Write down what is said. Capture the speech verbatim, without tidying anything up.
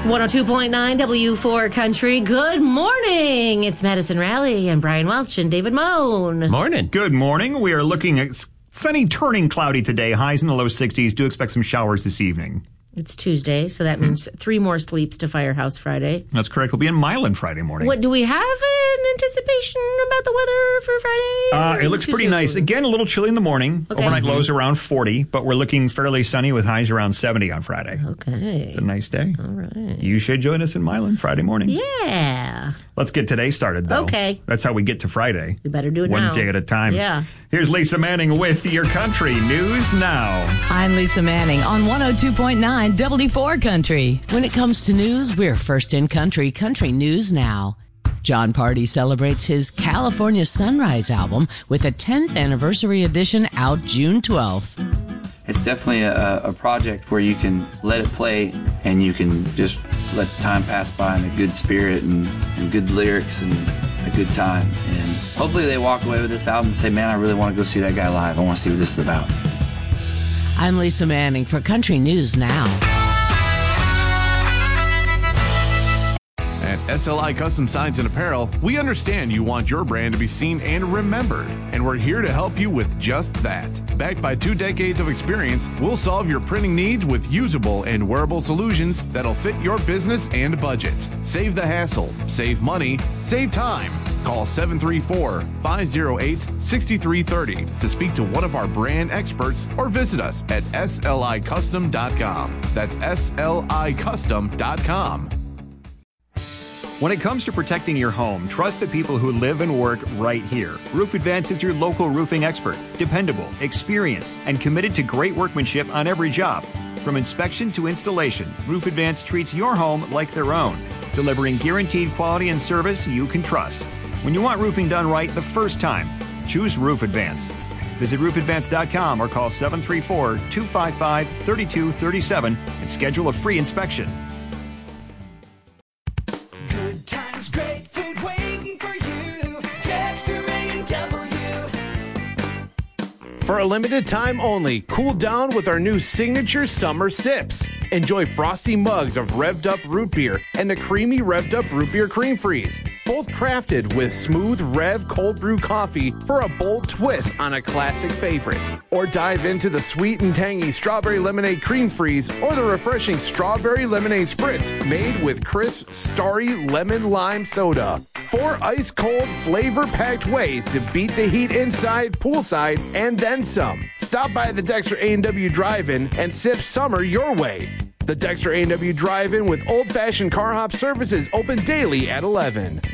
one oh two point nine W four Country. Good morning. It's Madison Raleigh and Brian Welch and David Moan. Morning. Good morning. We are looking at sunny, turning cloudy today. Highs in the low sixties. Do expect some showers this evening. It's Tuesday, so that means three more sleeps to Firehouse Friday. That's correct. We'll be in Milan Friday morning. What do we have an anticipation about the weather for Friday? Uh, it looks pretty soon? nice. Again, a little chilly in the morning. Okay. Overnight lows around forty, but we're looking fairly sunny with highs around seventy on Friday. Okay. It's a nice day. All right. You should join us in Milan Friday morning. Yeah. Let's get today started, though. Okay. That's how we get to Friday. We better do it One now. day at a time. Yeah. Here's Lisa Manning with your Country News Now. I'm Lisa Manning on one oh two point nine W four Country. When it comes to news, we're first in country. Country News Now. John Party celebrates his California Sunrise album with a tenth anniversary edition out June twelfth. It's definitely a, a project where you can let it play and you can just let the time pass by in a good spirit and, and good lyrics and a good time. And hopefully they walk away with this album and say, man, I really want to go see that guy live. I want to see what this is about. I'm Lisa Manning for Country News Now. At S L I Custom Signs and Apparel, we understand you want your brand to be seen and remembered, and we're here to help you with just that. Backed by two decades of experience, we'll solve your printing needs with usable and wearable solutions that'll fit your business and budget. Save the hassle, save money, save time. Call seven three four, five oh eight, six three three oh to speak to one of our brand experts or visit us at S L I custom dot com. That's S L I custom dot com. When it comes to protecting your home, trust the people who live and work right here. Roof Advance is your local roofing expert. Dependable, experienced, and committed to great workmanship on every job. From inspection to installation, Roof Advance treats your home like their own, delivering guaranteed quality and service you can trust. When you want roofing done right the first time, choose Roof Advance. Visit roof advance dot com or call seven three four, two five five, three two three seven and schedule a free inspection. For a limited time only, cool down with our new signature summer sips. Enjoy frosty mugs of revved up root beer and a creamy revved up root beer cream freeze. Both crafted with smooth Rev cold brew coffee for a bold twist on a classic favorite. Or dive into the sweet and tangy strawberry lemonade cream freeze or the refreshing strawberry lemonade spritz made with crisp, starry lemon lime soda. Four ice cold, flavor packed ways to beat the heat inside, poolside, and then some. Stop by the Dexter A and W Drive-In and sip summer your way. The Dexter A and W Drive-In with old-fashioned car hop services open daily at eleven.